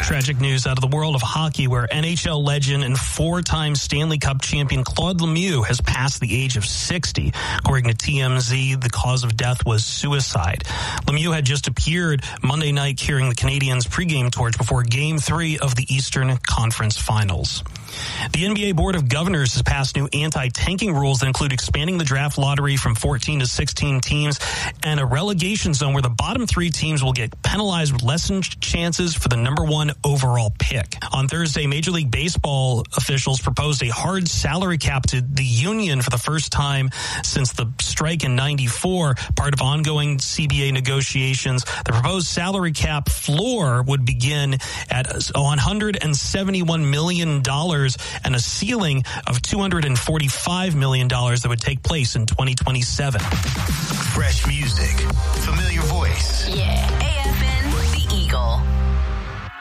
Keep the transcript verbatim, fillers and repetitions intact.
Tragic news out of the world of hockey, where N H L legend and four-time Stanley Cup champion Claude Lemieux has passed the age of sixty. According to T M Z, the cause of death was suicide. Lemieux had just appeared Monday night carrying the Canadiens' pregame torch before Game three of the Eastern Conference Finals. The N B A Board of Governors has passed new anti-tanking rules that include expanding the draft lottery from fourteen to sixteen teams and a relegation zone where the bottom three teams will get penalized with lessened chances for the number one overall pick. On Thursday, Major League Baseball officials proposed a hard salary cap to the union for the first time since the strike in ninety-four, part of ongoing C B A negotiations. The proposed salary cap floor would begin at one hundred seventy-one million dollars and a ceiling of two hundred forty-five million dollars that would take place in twenty twenty-seven. Fresh music, familiar voice. Yeah.